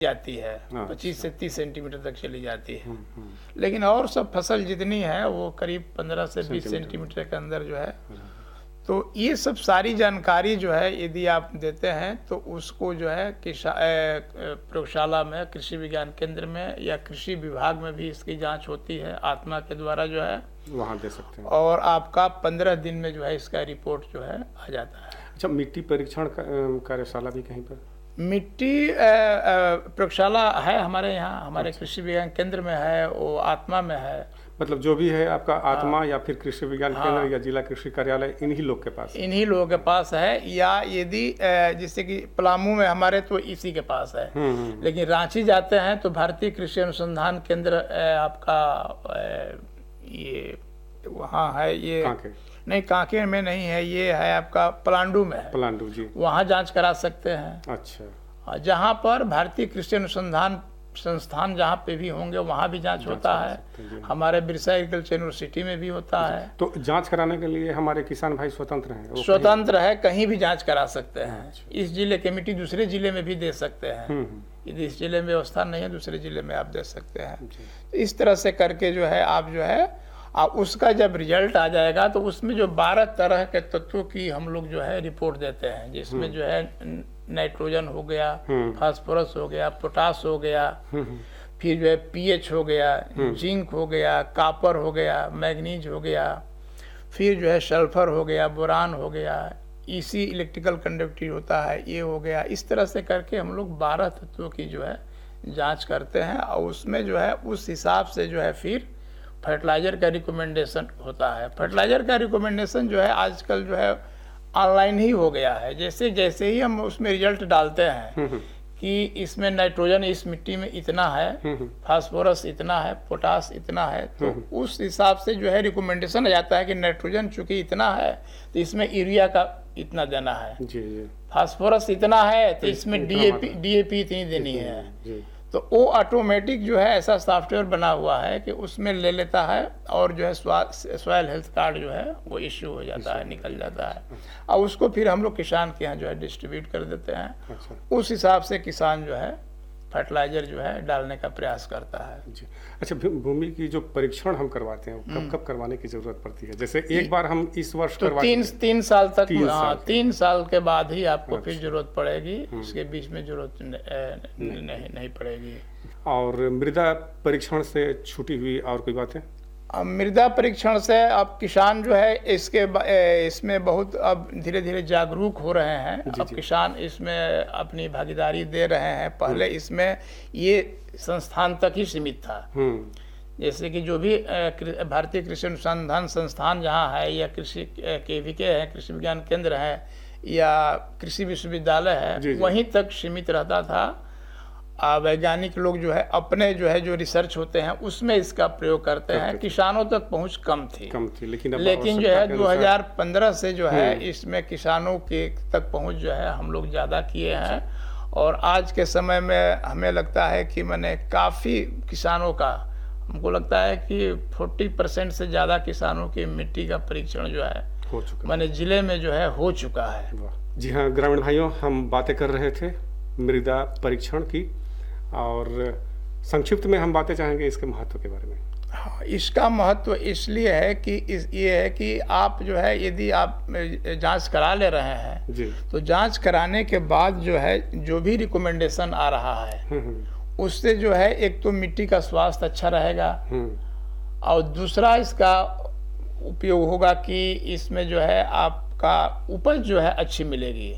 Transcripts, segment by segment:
जाती है, 25 से 30 सेंटीमीटर तक चली जाती है। लेकिन और सब फसल जितनी है वो करीब 15 से 20 सेंटीमीटर के अंदर जो है। तो ये सब सारी जानकारी जो है यदि आप देते हैं तो उसको जो है प्रयोगशाला में, कृषि विज्ञान केंद्र में या कृषि विभाग में भी इसकी जांच होती है, आत्मा के द्वारा जो है वहाँ दे सकते हैं। और आपका 15 दिन में जो है इसका रिपोर्ट जो है आ जाता है। अच्छा, मिट्टी परीक्षण कार्यशाला भी कहीं पर? मिट्टी प्रयोगशाला है हमारे यहाँ, हमारे कृषि विज्ञान केंद्र में है, वो आत्मा में है। मतलब जो भी है आपका आत्मा या फिर कृषि विज्ञान केंद्र या जिला कृषि कार्यालय इन्हीं लोग के पास? इन्हीं लोगों के पास है, या यदि जैसे कि पलामू में हमारे तो इसी के पास है। लेकिन रांची जाते हैं तो भारतीय कृषि अनुसंधान केंद्र आपका ये वहाँ है, ये नहीं कांके में नहीं है, ये है आपका पलांडू में है। पलांडू जी, वहाँ जांच करा सकते हैं। अच्छा, जहाँ पर भारतीय कृषि अनुसंधान संस्थान जहाँ पे भी होंगे वहाँ भी जांच होता है। हमारे बिरसा एग्रीकल्चर यूनिवर्सिटी में भी होता है। तो जांच कराने के लिए हमारे किसान भाई स्वतंत्र हैं? स्वतंत्र है, कहीं भी जांच करा सकते हैं। इस जिले की मिट्टी दूसरे जिले में भी दे सकते हैं। यदि इस जिले में व्यवस्था नहीं है दूसरे जिले में आप दे सकते हैं। तो इस तरह से करके जो है आप जो है उसका जब रिजल्ट आ जाएगा तो उसमें जो 12 तरह के तत्वों की हम लोग जो है रिपोर्ट देते हैं, जिसमें जो है नाइट्रोजन हो गया, फास्फोरस हो गया, पोटास हो गया, फिर जो है पीएच हो गया, जिंक हो गया, कॉपर हो गया, मैग्नीज हो गया, फिर जो है सल्फर हो गया, बोरान हो गया, ईसी इलेक्ट्रिकल कंडक्टिविटी होता है, ये हो गया। इस तरह से करके हम लोग 12 तत्वों की जो है जांच करते हैं और उसमें जो है उस हिसाब से जो है फिर फर्टिलाइजर का रिकमेंडेशन होता है। फर्टिलाइजर का रिकमेंडेशन जो है आजकल जो है ऑनलाइन ही हो गया है। जैसे जैसे ही हम उसमें रिजल्ट डालते हैं कि इसमें नाइट्रोजन इस मिट्टी में इतना है, फास्फोरस इतना है, पोटास इतना है, तो उस हिसाब से जो है रिकमेंडेशन आ जाता है कि नाइट्रोजन चूंकि इतना है तो इसमें यूरिया का इतना देना है, फास्फोरस इतना है तो इसमें डीएपी इतनी देनी है। तो वो ऑटोमेटिक जो है ऐसा सॉफ्टवेयर बना हुआ है कि उसमें ले लेता है और जो है सॉइल हेल्थ कार्ड जो है वो इश्यू हो जाता है, निकल जाता है और उसको फिर हम लोग किसान के यहाँ जो है डिस्ट्रीब्यूट कर देते हैं। अच्छा। उस हिसाब से किसान जो है फर्टिलाइजर जो है डालने का प्रयास करता है। जी। अच्छा, भूमि की जो परीक्षण हम करवाते हैं कब कब करवाने की जरूरत पड़ती है? जैसे एक बार हम इस वर्ष तो तीन साल तक, 3 साल के बाद ही आपको फिर जरूरत पड़ेगी, इसके बीच में जरूरत नहीं पड़ेगी। और मृदा परीक्षण से छूटी हुई और कोई बात है? मृदा परीक्षण से अब किसान जो है इसमें बहुत अब धीरे धीरे जागरूक हो रहे हैं। अब किसान इसमें अपनी भागीदारी दे रहे हैं। पहले इसमें ये संस्थान तक ही सीमित था। जैसे कि जो भी भारतीय कृषि अनुसंधान संस्थान जहाँ है या कृषि केवीके है, कृषि विज्ञान केंद्र है या कृषि विश्वविद्यालय है, वहीं तक सीमित रहता था। वैज्ञानिक लोग जो है अपने जो है जो रिसर्च होते हैं उसमें इसका प्रयोग करते हैं। किसानों तक पहुंच कम थी, लेकिन जो है 2015 से जो है इसमें किसानों के तक पहुंच जो है हम लोग ज़्यादा किए हैं। और आज के समय में हमें लगता है कि मैंने काफ़ी किसानों का, हमको लगता है कि 40% से ज़्यादा किसानों की मिट्टी का परीक्षण जो है हो चुका, मैंने जिले में जो है हो चुका है। जी हाँ ग्रामीण भाइयों, हम बातें कर रहे थे मृदा परीक्षण की और संक्षिप्त में हम बातें चाहेंगे इसके महत्व के बारे में। हाँ, इसका महत्व इसलिए है कि ये है कि आप जो है यदि आप जांच करा ले रहे हैं जी, तो जांच कराने के बाद जो है जो भी रिकमेंडेशन आ रहा है उससे जो है एक तो मिट्टी का स्वास्थ्य अच्छा रहेगा और दूसरा इसका उपयोग होगा कि इसमें जो है आपका उपज जो है अच्छी मिलेगी।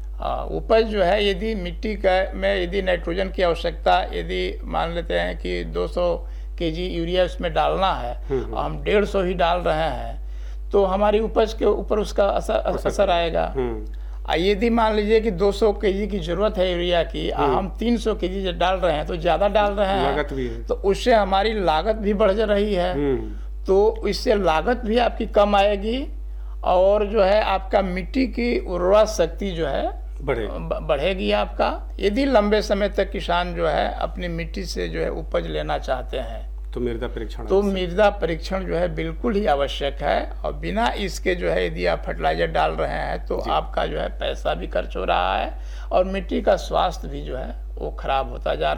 उपज जो है यदि मिट्टी का में यदि नाइट्रोजन की आवश्यकता यदि मान लेते हैं कि 200 केजी यूरिया उसमें डालना है और हम 150 ही डाल रहे हैं तो हमारी उपज के ऊपर उसका असर आएगा। यदि मान लीजिए कि 200 केजी की जरूरत है यूरिया की, हम 300 केजी डाल रहे हैं तो ज़्यादा डाल रहे हैं, लागत भी है, तो उससे हमारी लागत भी बढ़ जा रही है। तो इससे लागत भी आपकी कम आएगी और जो है आपका मिट्टी की उर्वरा शक्ति जो है बढ़ेगी आपका। यदि लंबे समय तक किसान जो है अपनी मिट्टी से जो है उपज लेना चाहते हैं तो मृदा परीक्षण तो मृदा परीक्षण जो है बिल्कुल ही आवश्यक है, और बिना इसके जो है यदि आप फर्टिलाइजर डाल रहे हैं तो आपका जो है पैसा भी खर्च हो रहा है और मिट्टी का स्वास्थ्य भी जो है वो खराब होता जा रहा है।